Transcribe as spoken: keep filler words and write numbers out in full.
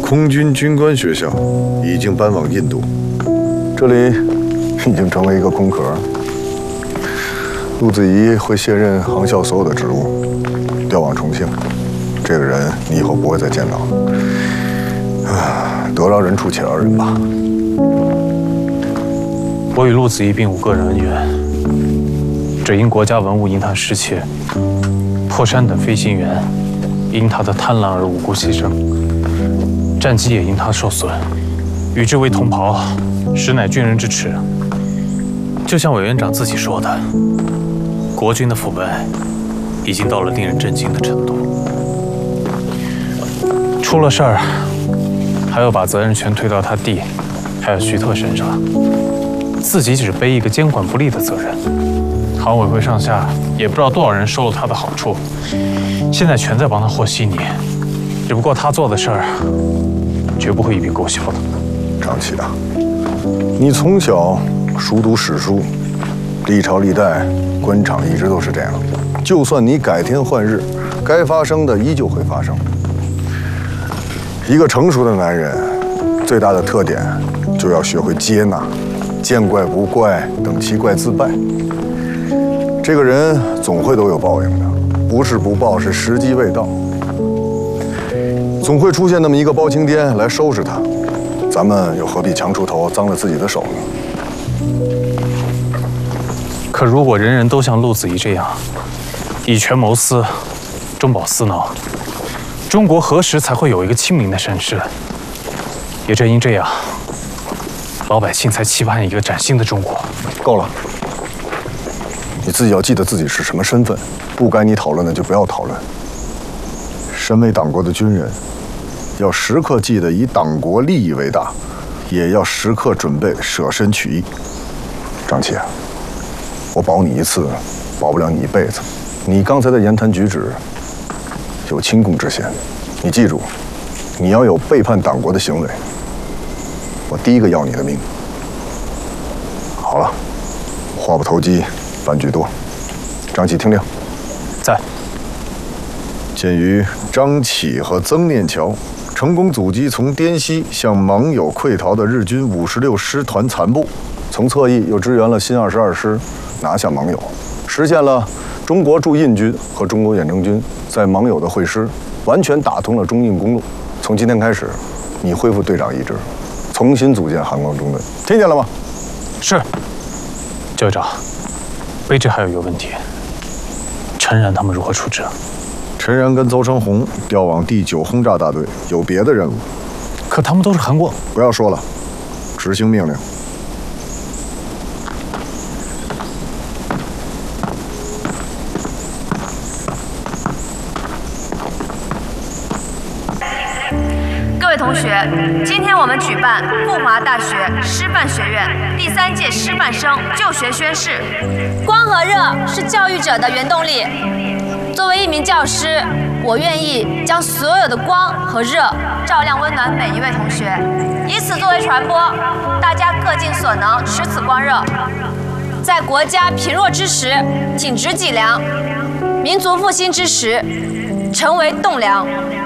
空军军官学校已经搬往印度，这里已经成为一个空壳。陆子怡会卸任航校所有的职务，调往重庆。这个人你以后不会再见到了。啊，得饶人处且饶人吧。 我与陆子怡并无个人恩怨，只因国家文物因他失窃，破山等飞行员因他的贪婪而无辜牺牲，战机也因他受损，与之为同袍，实乃军人之耻。就像委员长自己说的，国军的腐败已经到了令人震惊的程度。出了事儿，还要把责任全推到他弟，还有徐特身上，自己只背一个监管不力的责任。航委会上下也不知道多少人收了他的好处，现在全在帮他和稀泥。只不过他做的事儿，绝不会一笔勾销的。 张琪啊，你从小熟读史书，历朝历代官场一直都是这样。就算你改天换日，该发生的依旧会发生。一个成熟的男人，最大的特点就要学会接纳，见怪不怪，等其怪自败。这个人总会都有报应的，不是不报，是时机未到。总会出现那么一个包青天来收拾他，咱们又何必强出头，脏了自己的手呢？ 可如果人人都像陆子怡这样，以权谋私，中饱私囊，中国何时才会有一个清明的盛世？也正因这样，老百姓才期盼一个崭新的中国。 够了，你自己要记得自己是什么身份，不该你讨论的就不要讨论。身为党国的军人，要时刻记得以党国利益为大，也要时刻准备舍身取义。张琪，我保你一次，保不了你一辈子。你刚才的言谈举止有轻共之嫌，你记住，你要有背叛党国的行为，我第一个要你的命。好了，话不投机半句多，张启听令。 在。 鉴于张启和曾念桥成功阻击从滇西向芒友溃逃的日军五十六师团残部，从侧翼又支援了新二十二师，拿下芒友，实现了中国驻印军和中国远征军在芒友的会师，完全打通了中印公路。从今天开始，你恢复队长一职，重新组建韩光中队，听见了吗？ 是。教长，卑职还有一个问题，陈然他们如何处置？ 陈然跟邹成红调往第九轰炸大队，有别的任务。 可他们都是韩国。 不要说了，执行命令。 各位同学，今天我们举办富华大学师范学院第三届师范生就学宣誓。 光和热是教育者的原动力。作为一名教师，我愿意将所有的光和热照亮温暖每一位同学，以此作为传播。大家各尽所能，持此光热，在国家贫弱之时挺直脊梁，民族复兴之时成为栋梁。